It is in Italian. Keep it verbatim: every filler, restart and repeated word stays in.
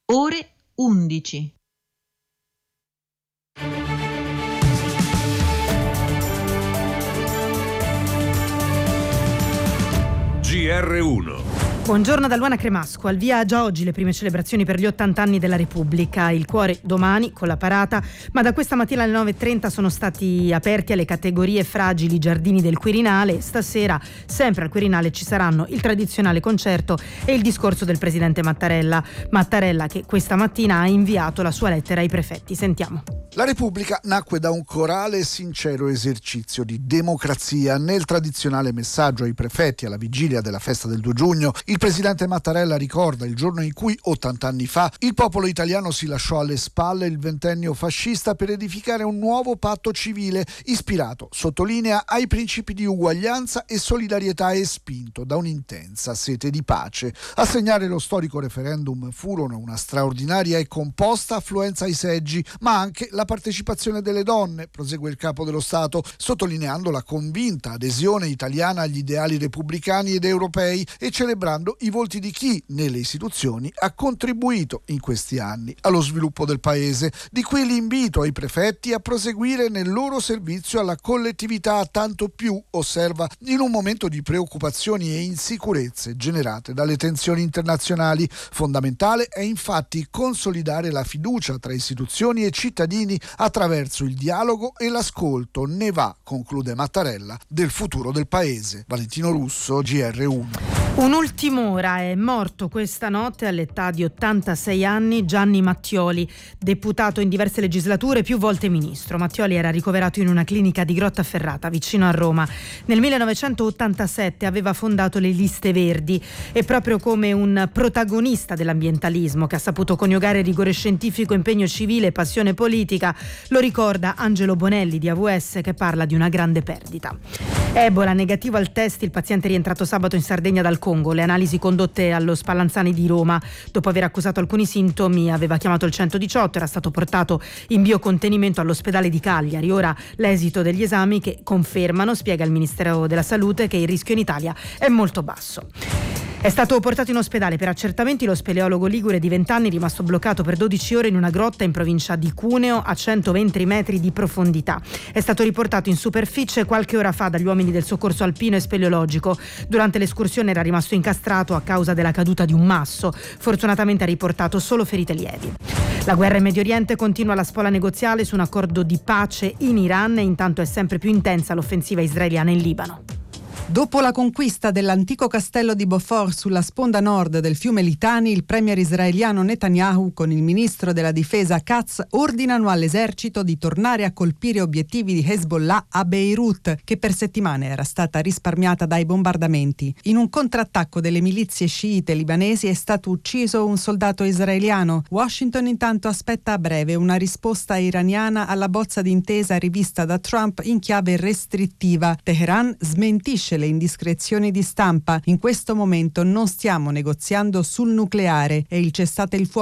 Ore undici. G R uno. Buongiorno da Luana Cremasco. Al via già oggi le prime celebrazioni per gli ottanta anni della Repubblica. Il cuore domani con la parata, ma da questa mattina alle nove e trenta sono stati aperti alle categorie fragili giardini del Quirinale. Stasera, sempre al Quirinale, ci saranno il tradizionale concerto e il discorso del presidente Mattarella. Mattarella che questa mattina ha inviato la sua lettera ai prefetti. Sentiamo. La Repubblica nacque da un corale e sincero esercizio di democrazia. Nel tradizionale messaggio ai prefetti alla vigilia della festa del due giugno, il presidente Mattarella ricorda il giorno in cui, ottanta anni fa, il popolo italiano si lasciò alle spalle il ventennio fascista per edificare un nuovo patto civile ispirato, sottolinea, ai principi di uguaglianza e solidarietà e spinto da un'intensa sete di pace. A segnare lo storico referendum furono una straordinaria e composta affluenza ai seggi, ma anche la partecipazione delle donne, prosegue il capo dello Stato, sottolineando la convinta adesione italiana agli ideali repubblicani ed europei e celebrando i volti di chi, nelle istituzioni, ha contribuito in questi anni allo sviluppo del paese. Di qui l'invito ai prefetti a proseguire nel loro servizio alla collettività, tanto più, osserva, in un momento di preoccupazioni e insicurezze generate dalle tensioni internazionali. Fondamentale è infatti consolidare la fiducia tra istituzioni e cittadini attraverso il dialogo e l'ascolto. Ne va, conclude Mattarella, del futuro del paese. Valentino Russo, G R uno. Un'ultim'ora. È morto questa notte all'età di ottantasei anni Gianni Mattioli, deputato in diverse legislature, più volte ministro. Mattioli era ricoverato in una clinica di Grottaferrata, vicino a Roma. Nel millenovecentottantasette aveva fondato le Liste Verdi e proprio come un protagonista dell'ambientalismo che ha saputo coniugare rigore scientifico, impegno civile e passione politica, lo ricorda Angelo Bonelli di A V S, che parla di una grande perdita. Ebola, negativo al test il paziente rientrato sabato in Sardegna dal Congo. Le analisi condotte allo Spallanzani di Roma, dopo aver accusato alcuni sintomi, aveva chiamato il centodiciotto, era stato portato in biocontenimento all'ospedale di Cagliari. Ora l'esito degli esami che confermano, spiega il Ministero della Salute, che il rischio in Italia è molto basso. È stato portato in ospedale per accertamenti lo speleologo ligure di venti anni, rimasto bloccato per dodici ore in una grotta in provincia di Cuneo a centoventi metri di profondità. È stato riportato in superficie qualche ora fa dagli uomini del soccorso alpino e speleologico. Durante l'escursione era rimasto incastrato a causa della caduta di un masso. Fortunatamente ha riportato solo ferite lievi. La guerra in Medio Oriente, continua la spola negoziale su un accordo di pace in Iran e intanto è sempre più intensa l'offensiva israeliana in Libano. Dopo la conquista dell'antico castello di Beaufort sulla sponda nord del fiume Litani, il premier israeliano Netanyahu con il ministro della difesa Katz ordinano all'esercito di tornare a colpire obiettivi di Hezbollah a Beirut, che per settimane era stata risparmiata dai bombardamenti. In un contrattacco delle milizie sciite libanesi è stato ucciso un soldato israeliano. Washington intanto aspetta a breve una risposta iraniana alla bozza d'intesa rivista da Trump in chiave restrittiva. Teheran smentisce le indiscrezioni di stampa. In questo momento non stiamo negoziando sul nucleare e il cessate il fuoco